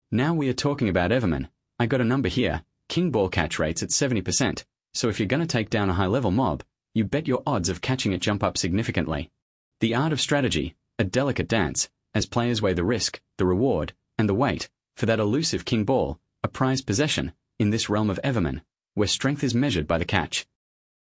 Now we are talking about Everman. I got a number here. King ball catch rates at 70%, so if you're going to take down a high-level mob, you bet your odds of catching it jump up significantly. The art of strategy, a delicate dance, as players weigh the risk, the reward, and the weight, for that elusive king ball, a prized possession, in this realm of Everman, where strength is measured by the catch.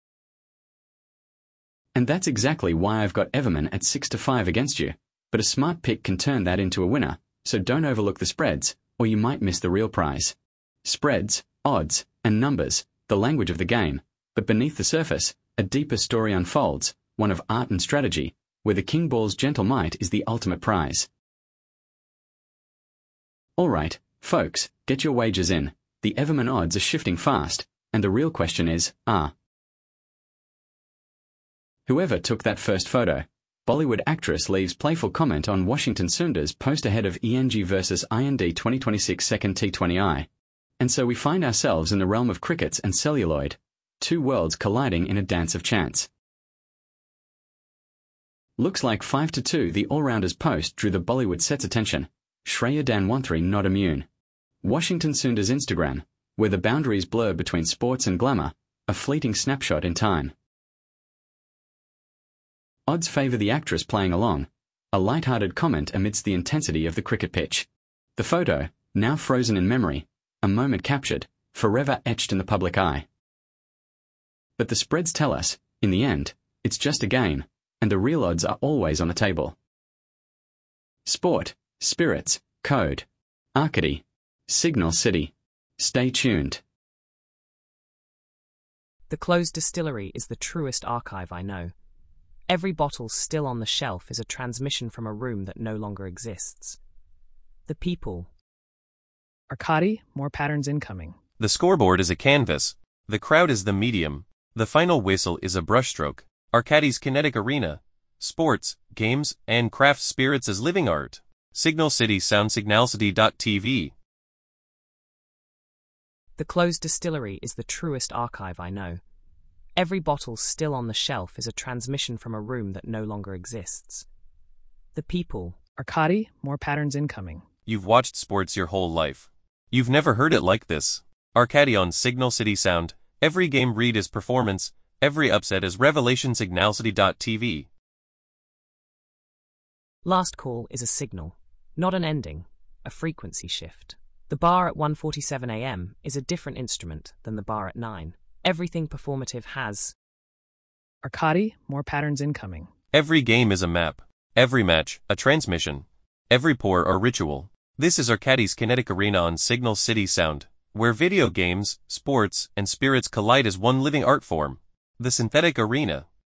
And that's exactly why I've got Everman at 6-5 against you, but a smart pick can turn that into a winner, so don't overlook the spreads, or you might miss the real prize. Spreads, odds, and numbers, the language of the game, but beneath the surface, a deeper story unfolds, one of art and strategy, where the king ball's gentle might is the ultimate prize. Alright, folks, get your wagers in. The Everman odds are shifting fast, and the real question is, whoever took that first photo? Bollywood actress leaves playful comment on Washington Sunder's post ahead of ENG vs IND 2026 second T20I. And so we find ourselves in the realm of crickets and celluloid, two worlds colliding in a dance of chance. Looks like 5-2 the all-rounders post drew the Bollywood set's attention. Shreya Dhanwantri not immune. Washington Sunder's Instagram, where the boundaries blur between sports and glamour, a fleeting snapshot in time. Odds favour the actress playing along, a light-hearted comment amidst the intensity of the cricket pitch. The photo, now frozen in memory, a moment captured, forever etched in the public eye. But the spreads tell us, in the end, it's just a game, and the real odds are always on the table. Sport, Spirits, Code, Arcady, Signal City. Stay tuned. The closed distillery is the truest archive I know. Every bottle still on the shelf is a transmission from a room that no longer exists. The people. Arcady, more patterns incoming. The scoreboard is a canvas. The crowd is the medium. The final whistle is a brushstroke. Arcady's kinetic arena. Sports, games, and craft spirits as living art. Signal City Sound Signalcity.tv. The closed distillery is the truest archive I know. Every bottle still on the shelf is a transmission from a room that no longer exists. The people. Arcady, more patterns incoming. You've watched sports your whole life. You've never heard it like this. Arcady on Signal City Sound. Every game read is performance. Every upset is revelation. Signalcity.tv. Last call is a signal, not an ending, a frequency shift. The bar at 1:47 a.m. is a different instrument than the bar at 9. Everything performative has. Arcady, more patterns incoming. Every game is a map. Every match, a transmission. Every pour, a ritual. This is Arcady's kinetic arena on Signal City Sound, where video games, sports, and spirits collide as one living art form. The synthetic arena.